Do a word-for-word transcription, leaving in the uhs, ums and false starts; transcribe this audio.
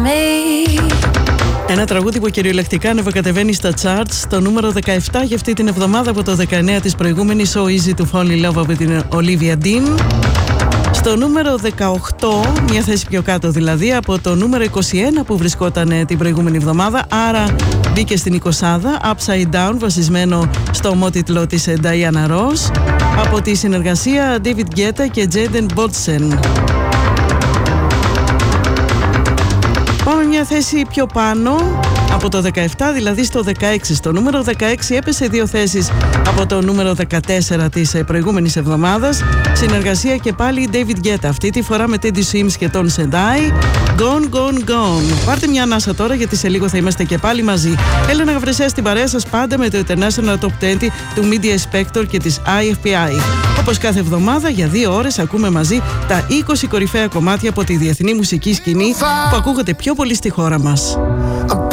Ένα τραγούδι που κυριολεκτικά ανεβοκατεβαίνει στα charts, το νούμερο δεκαεπτά για αυτή την εβδομάδα από το δεκαεννέα της προηγούμενης, So Easy to Fall in Love από την Olivia Dean. Στο νούμερο δεκαοκτώ, μια θέση πιο κάτω δηλαδή, από το νούμερο είκοσι ένα που βρισκόταν την προηγούμενη εβδομάδα, άρα μπήκε στην εικοσάδα, Upside Down, βασισμένο στο ομότιτλο της Diana Ross, από τη συνεργασία David Guetta και Jaden Bodsen. Πάμε μια θέση πιο πάνω, από το δεκαεπτά δηλαδή στο δεκαέξι. Στο νούμερο δεκαέξι έπεσε δύο θέσεις από το νούμερο δεκατέσσερα της προηγούμενης εβδομάδας. Συνεργασία και πάλι David Guetta, αυτή τη φορά με Teddy Swims και τον Sendai. Gone, gone, gone. Πάρτε μια ανάσα τώρα, γιατί σε λίγο θα είμαστε και πάλι μαζί. Έλενα Γαβρεσέα στην παρέα σας, πάντα με το International Top είκοσι του Media Spector και της άι εφ πι άι. Όπως κάθε εβδομάδα, για δύο ώρες ακούμε μαζί τα είκοσι κορυφαία κομμάτια από τη διεθνή μουσική σκηνή που ακούγονται πιο πολύ στη χώρα μας.